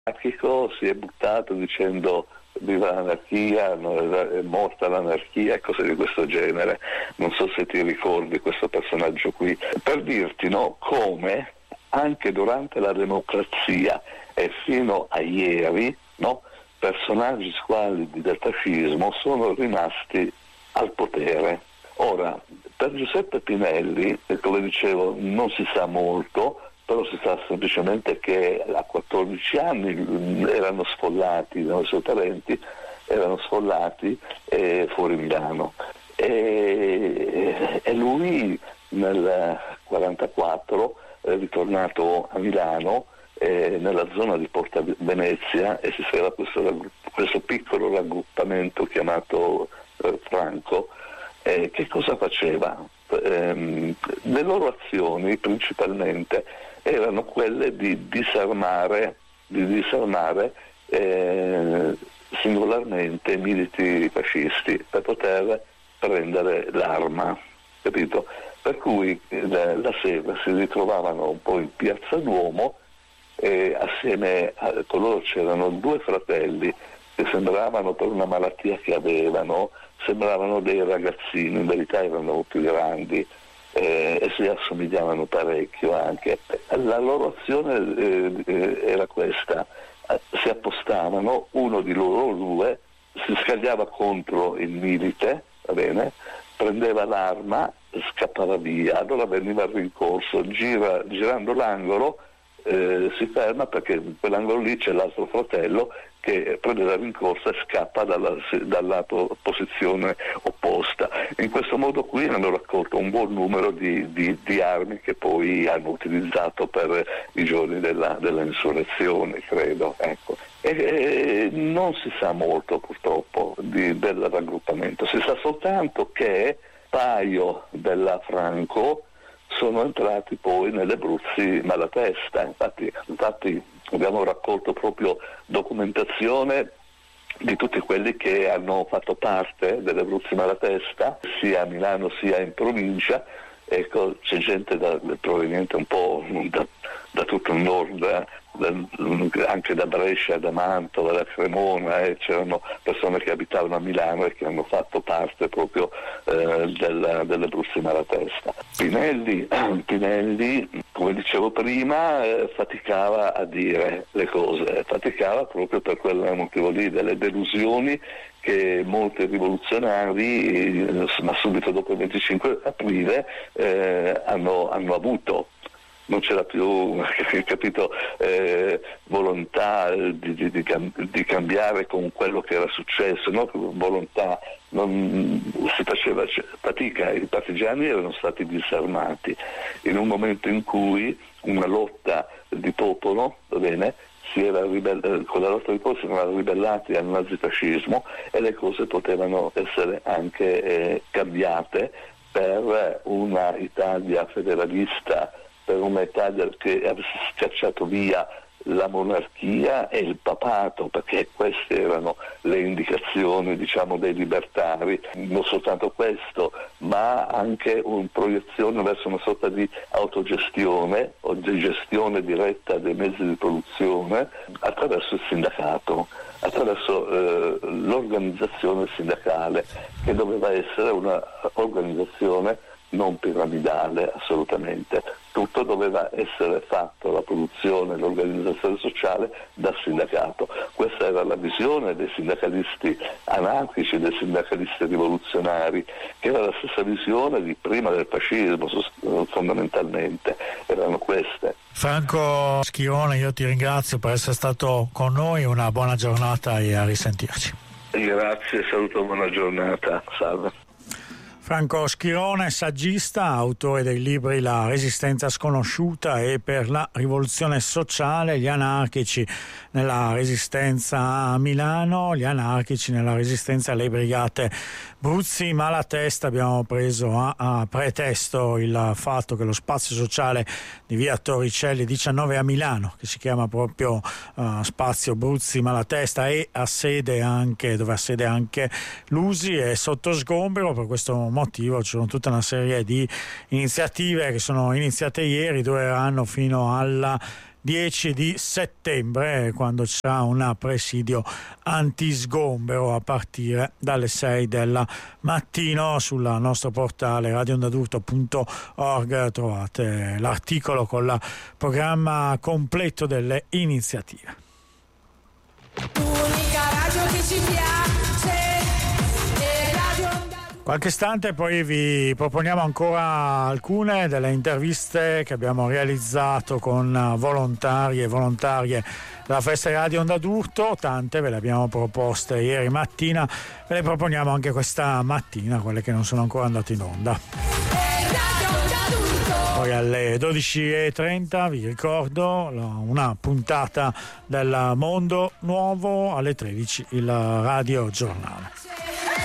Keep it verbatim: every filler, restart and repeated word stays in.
anarchico si è buttato dicendo viva l'anarchia, è morta l'anarchia e cose di questo genere. Non so se ti ricordi questo personaggio qui, per dirti no, come anche durante la democrazia e fino a ieri no, personaggi squallidi del fascismo sono rimasti al potere. Ora, per Giuseppe Pinelli, come dicevo, non si sa molto, però si sa semplicemente che a quattordici anni erano sfollati, i suoi parenti erano sfollati eh, fuori Milano. E, e lui nel quarantaquattro è ritornato a Milano, eh, nella zona di Porta Venezia, e si era questo, questo piccolo raggruppamento chiamato eh, Franco. Eh, che cosa faceva? Eh, le loro azioni principalmente erano quelle di disarmare, di disarmare eh, singolarmente i militi fascisti per poter prendere l'arma, capito? Per cui la, la sera si ritrovavano un po' in Piazza Duomo e assieme a coloro c'erano due fratelli che sembravano, per una malattia che avevano, sembravano dei ragazzini, in verità erano più grandi eh, e si assomigliavano parecchio anche. La loro azione eh, era questa: si appostavano, uno di loro due si scagliava contro il milite, va bene, prendeva l'arma, scappava via, allora veniva il rincorso, gira, girando l'angolo eh, si ferma perché in quell'angolo lì c'è l'altro fratello che prende la rincorsa e scappa dalla, dalla posizione opposta. In questo modo qui hanno raccolto un buon numero di, di, di armi che poi hanno utilizzato per i giorni della, della insurrezione, credo. Ecco. E, e non si sa molto purtroppo di, del raggruppamento, si sa soltanto che paio della Franco sono entrati poi nelle Bruzzi Malatesta. Infatti, infatti abbiamo raccolto proprio documentazione di tutti quelli che hanno fatto parte delle Bruzzi Malatesta, sia a Milano sia in provincia. Ecco, c'è gente da, proveniente un po' da, da tutto il nord, da, anche da Brescia, da Mantova, da Cremona, e c'erano persone che abitavano a Milano e che hanno fatto parte proprio eh, della, delle Bruzzi Malatesta. Pinelli, Pinelli, come dicevo prima, eh, faticava a dire le cose, faticava proprio per quel motivo lì, delle delusioni che molti rivoluzionari, ma subito dopo il venticinque aprile, eh, hanno, hanno avuto. Non c'era più, capito, eh, volontà di, di, di, di cambiare con quello che era successo, no? Volontà, non, si faceva fatica, i partigiani erano stati disarmati in un momento in cui una lotta di popolo, va bene, si era ribell- con la lotta di popolo si erano ribellati al nazifascismo e le cose potevano essere anche eh, cambiate per una Italia federalista, per una Italia che avesse scacciato via la monarchia e il papato, perché queste erano le indicazioni, diciamo, dei libertari. Non soltanto questo, ma anche una proiezione verso una sorta di autogestione o di gestione diretta dei mezzi di produzione attraverso il sindacato, attraverso eh, l'organizzazione sindacale, che doveva essere un'organizzazione non piramidale, assolutamente. Tutto doveva essere fatto, la produzione, l'organizzazione sociale, dal sindacato. Questa era la visione dei sindacalisti anarchici, dei sindacalisti rivoluzionari, che era la stessa visione di prima del fascismo, fondamentalmente. Erano queste. Franco Schirone, io ti ringrazio per essere stato con noi, una buona giornata e a risentirci. Grazie, saluto, buona giornata, salve. Franco Schirone, saggista, autore dei libri La resistenza sconosciuta e Per la rivoluzione sociale, gli anarchici nella resistenza a Milano, gli anarchici nella resistenza alle brigate Bruzzi Malatesta. Abbiamo preso a, a pretesto il fatto che lo spazio sociale di via Torricelli diciannove a Milano, che si chiama proprio uh, spazio Bruzzi Malatesta, e ha sede anche, dove ha sede anche l'U S I, è sotto sgombero. Per questo motivo ci sono tutta una serie di iniziative che sono iniziate ieri, dureranno fino alla dieci di settembre, quando ci sarà un presidio antisgombero a partire dalle sei del mattino. Sul nostro portale radio onda d'urto punto org trovate l'articolo con il programma completo delle iniziative. Unica radio che ci piace. Qualche istante poi vi proponiamo ancora alcune delle interviste che abbiamo realizzato con volontari e volontarie della Festa di Radio Onda d'Urto. Tante ve le abbiamo proposte ieri mattina, ve le proponiamo anche questa mattina, quelle che non sono ancora andate in onda. Poi alle dodici e trenta vi ricordo una puntata del Mondo Nuovo, alle tredici il Radio Giornale.